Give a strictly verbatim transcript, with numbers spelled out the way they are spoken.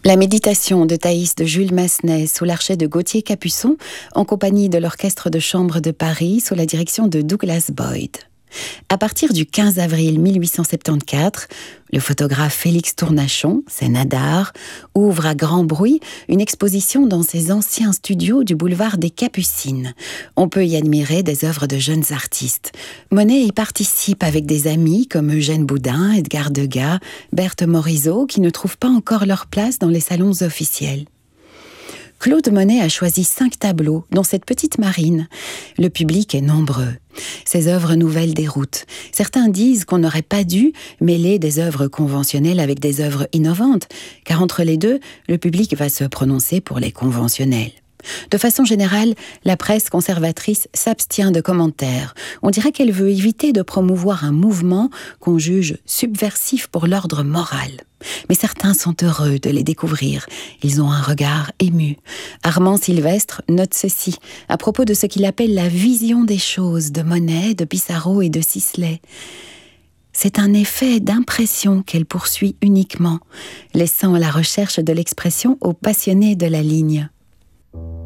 La méditation de Thaïs de Jules Massenet sous l'archet de Gauthier Capuçon, en compagnie de l'Orchestre de chambre de Paris sous la direction de Douglas Boyd. À partir du quinze avril mille huit cent soixante-quatorze, le photographe Félix Tournachon, c'est Nadar, ouvre à grand bruit une exposition dans ses anciens studios du boulevard des Capucines. On peut y admirer des œuvres de jeunes artistes. Monet y participe avec des amis comme Eugène Boudin, Edgar Degas, Berthe Morisot, qui ne trouvent pas encore leur place dans les salons officiels. Claude Monet a choisi cinq tableaux, dont cette petite Marine. Le public est nombreux. Ses œuvres nouvelles déroutent. Certains disent qu'on n'aurait pas dû mêler des œuvres conventionnelles avec des œuvres innovantes, car entre les deux, le public va se prononcer pour les conventionnels. De façon générale, la presse conservatrice s'abstient de commentaires. On dirait qu'elle veut éviter de promouvoir un mouvement qu'on juge subversif pour l'ordre moral. Mais certains sont heureux de les découvrir. Ils ont un regard ému. Armand Sylvestre note ceci, à propos de ce qu'il appelle la vision des choses de Monet, de Pissarro et de Sisley. C'est un effet d'impression qu'elle poursuit uniquement, laissant la recherche de l'expression aux passionnés de la ligne.